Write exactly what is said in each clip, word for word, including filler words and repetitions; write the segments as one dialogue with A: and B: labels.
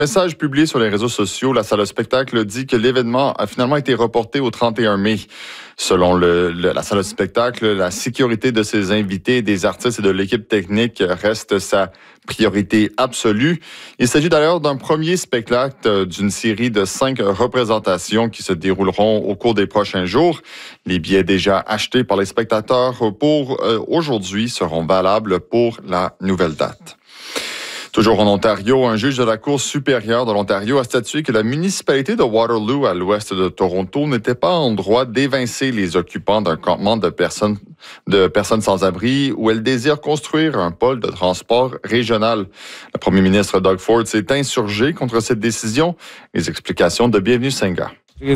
A: Message publié sur les réseaux sociaux, la salle de spectacle dit que l'événement a finalement été reporté au trente et un mai. Selon le, le, la salle de spectacle, la sécurité de ses invités, des artistes et de l'équipe technique reste sa priorité absolue. Il s'agit d'ailleurs d'un premier spectacle d'une série de cinq représentations qui se dérouleront au cours des prochains jours. Les billets déjà achetés par les spectateurs pour euh, aujourd'hui seront valables pour la nouvelle date. Toujours en Ontario, un juge de la Cour supérieure de l'Ontario a statué que la municipalité de Waterloo, à l'ouest de Toronto, n'était pas en droit d'évincer les occupants d'un campement de personnes, de personnes sans-abri où elle désire construire un pôle de transport régional. Le premier ministre Doug Ford s'est insurgé contre cette décision. Les explications de Bienvenue Senga.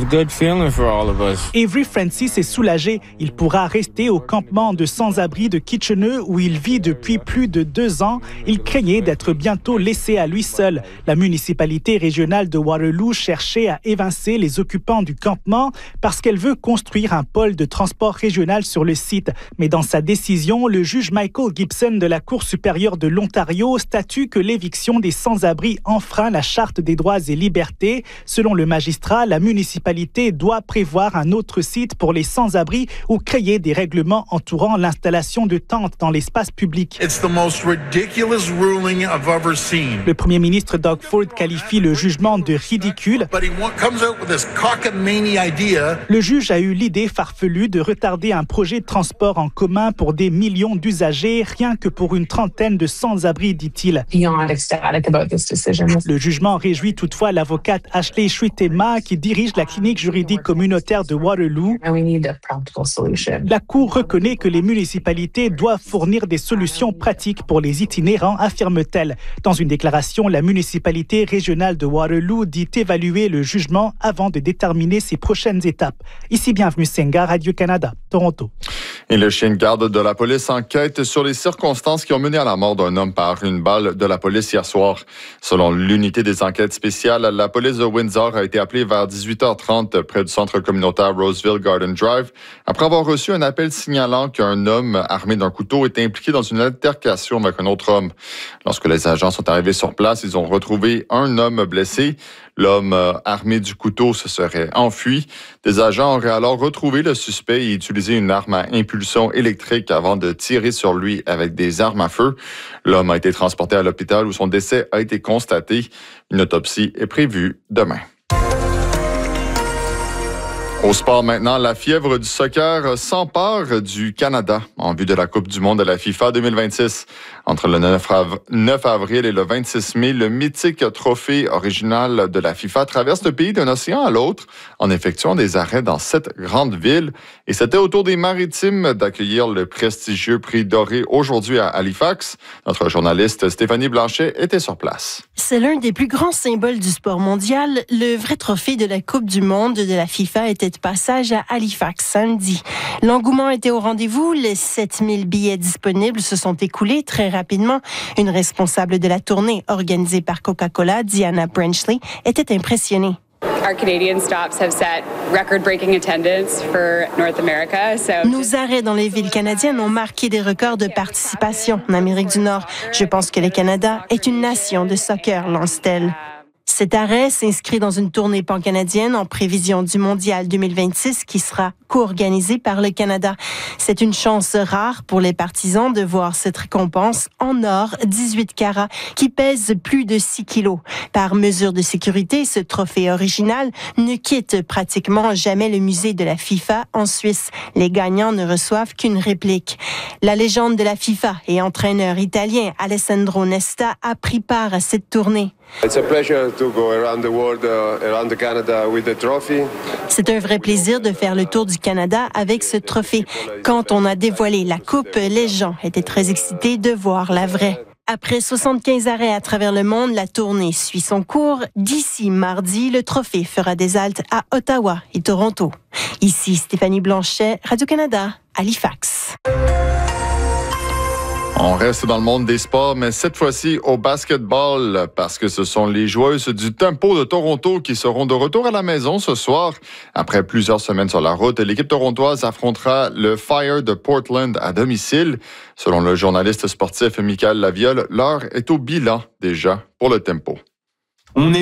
B: Avery Francis est soulagé. Il pourra rester au campement de sans-abri de Kitchener où il vit depuis plus de deux ans. Il craignait d'être bientôt laissé à lui seul. La municipalité régionale de Waterloo cherchait à évincer les occupants du campement parce qu'elle veut construire un pôle de transport régional sur le site. Mais dans sa décision, le juge Michael Gibson de la Cour supérieure de l'Ontario statue que l'éviction des sans-abri enfreint la Charte des droits et libertés. Selon le magistrat, la municipalité La municipalité doit prévoir un autre site pour les sans-abri ou créer des règlements entourant l'installation de tentes dans l'espace public. Le premier ministre Doug Ford qualifie le jugement de ridicule. Le juge a eu l'idée farfelue de retarder un projet de transport en commun pour des millions d'usagers, rien que pour une trentaine de sans-abri, dit-il. Le jugement réjouit toutefois l'avocate Ashley Shritema qui dirige la clinique juridique communautaire de Waterloo. La Cour reconnaît que les municipalités doivent fournir des solutions pratiques pour les itinérants, affirme-t-elle. Dans une déclaration, la municipalité régionale de Waterloo dit évaluer le jugement avant de déterminer ses prochaines étapes. Ici, Bienvenue Senga, Radio-Canada, Toronto.
A: Et le chien de garde de la police enquête sur les circonstances qui ont mené à la mort d'un homme par une balle de la police hier soir. Selon l'unité des enquêtes spéciales, la police de Windsor a été appelée vers dix-huit heures trente près du centre communautaire Roseville Garden Drive après avoir reçu un appel signalant qu'un homme armé d'un couteau était impliqué dans une altercation avec un autre homme. Lorsque les agents sont arrivés sur place, ils ont retrouvé un homme blessé. L'homme euh, armé du couteau se serait enfui. Des agents auraient alors retrouvé le suspect et utilisé une arme à impulsion électrique avant de tirer sur lui avec des armes à feu. L'homme a été transporté à l'hôpital où son décès a été constaté. Une autopsie est prévue demain. Au sport maintenant, la fièvre du soccer s'empare du Canada en vue de la Coupe du monde de la FIFA deux mille vingt-six. Entre le neuf avril et le vingt-six mai, le mythique trophée original de la FIFA traverse le pays d'un océan à l'autre en effectuant des arrêts dans sept grandes villes. Et c'était au tour des Maritimes d'accueillir le prestigieux prix doré aujourd'hui à Halifax. Notre journaliste Stéphanie Blanchet était sur place.
C: C'est l'un des plus grands symboles du sport mondial. Le vrai trophée de la Coupe du monde de la FIFA était de passage à Halifax samedi. L'engouement était au rendez-vous. Les sept mille billets disponibles se sont écoulés très rapidement. Une responsable de la tournée organisée par Coca-Cola, Diana Brenchley, était impressionnée. Nos arrêts dans les villes canadiennes ont marqué des records de participation en Amérique du Nord. Je pense que le Canada est une nation de soccer, lance-t-elle. Cet arrêt s'inscrit dans une tournée pan-canadienne en prévision du Mondial deux mille vingt-six qui sera co-organisé par le Canada. C'est une chance rare pour les partisans de voir cette récompense en or dix-huit carats qui pèse plus de six kilos. Par mesure de sécurité, ce trophée original ne quitte pratiquement jamais le musée de la FIFA en Suisse. Les gagnants ne reçoivent qu'une réplique. La légende de la FIFA et entraîneur italien Alessandro Nesta a pris part à cette tournée.
D: It's a pleasure to go around the world, uh, around the Canada with the trophy.
C: C'est un vrai plaisir de faire le tour du Canada avec ce trophée. Quand on a dévoilé la coupe, les gens étaient très excités de voir la vraie. Après soixante-quinze arrêts à travers le monde, la tournée suit son cours. D'ici mardi, le trophée fera des haltes à Ottawa et Toronto. Ici Stéphanie Blanchet, Radio-Canada, Halifax.
A: On reste dans le monde des sports, mais cette fois-ci au basketball, parce que ce sont les joueuses du Tempo de Toronto qui seront de retour à la maison ce soir. Après plusieurs semaines sur la route, l'équipe torontoise affrontera le Fire de Portland à domicile. Selon le journaliste sportif Michael Laviole, l'heure est au bilan déjà pour le Tempo.
E: On est